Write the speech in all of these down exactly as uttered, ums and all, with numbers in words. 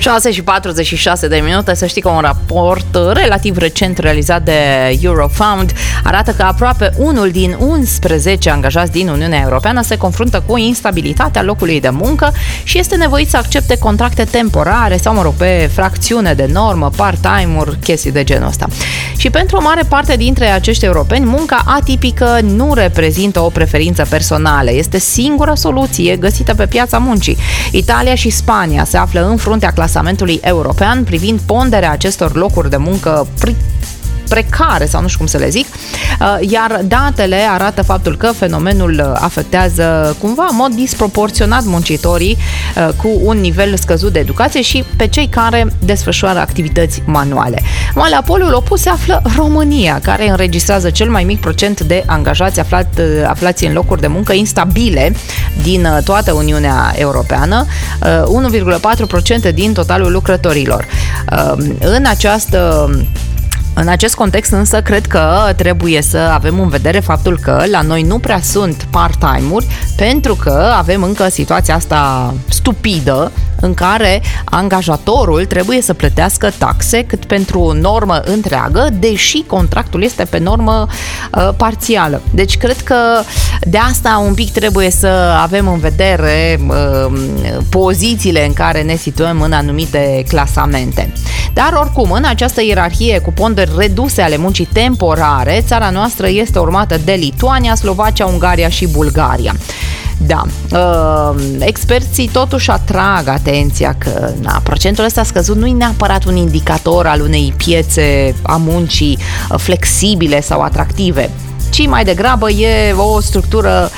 șase și patruzeci și șase de minute. Să știi că un raport relativ recent realizat de Eurofound arată că aproape unul din unsprezece angajați din Uniunea Europeană se confruntă cu instabilitatea locului de muncă și este nevoit să accepte contracte temporare sau, mă rog, pe fracțiune de normă, part-time-uri, chestii de genul ăsta. Și pentru o mare parte dintre acești europeni, munca atipică nu reprezintă o preferință personală. Este singura soluție găsită pe piața muncii. Italia și Spania se află în fruntea clasamentului european privind ponderea acestor locuri de muncă precare, sau nu știu cum să le zic, iar datele arată faptul că fenomenul afectează cumva în mod disproporționat muncitorii cu un nivel scăzut de educație și pe cei care desfășoară activități manuale. Mai la polul opus se află România, care înregistrează cel mai mic procent de angajați aflat, aflați în locuri de muncă instabile din toată Uniunea Europeană, unu virgulă patru la sută din totalul lucrătorilor. În această În acest context însă cred că trebuie să avem în vedere faptul că la noi nu prea sunt part-time-uri, pentru că avem încă situația asta stupidă în care angajatorul trebuie să plătească taxe cât pentru o normă întreagă, deși contractul este pe normă uh, parțială. Deci cred că de asta un pic trebuie să avem în vedere uh, pozițiile în care ne situăm în anumite clasamente. Dar oricum, în această ierarhie cu ponderi reduse ale muncii temporare, țara noastră este urmată de Lituania, Slovacia, Ungaria și Bulgaria. Da, uh, experții totuși atrag atenția că na, procentul ăsta scăzut nu e neapărat un indicator al unei piețe a muncii flexibile sau atractive, ci mai degrabă e o structură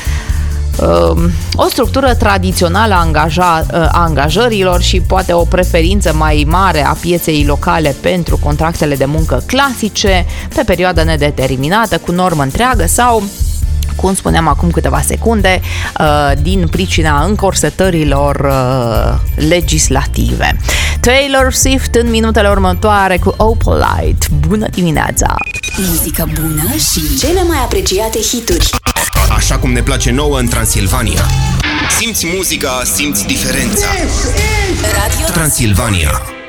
o structură tradițională a, angaja, a angajărilor și poate o preferință mai mare a pieței locale pentru contractele de muncă clasice pe perioadă nedeterminată cu normă întreagă sau, cum spuneam acum câteva secunde, din pricina încorsetărilor legislative. Taylor Swift în minutele următoare cu Opalite. Bună dimineața! Muzică bună și cele mai apreciate hituri. Așa cum ne place nouă în Transilvania. Simți muzica, simți diferența. Radio Transilvania.